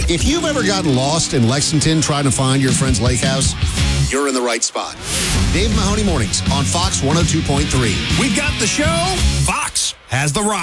If you've ever gotten lost in Lexington trying to find your friend's lake house, you're in the right spot. Dave Mahoney Mornings on Fox 102.3. We've got the show. Fox has the rock.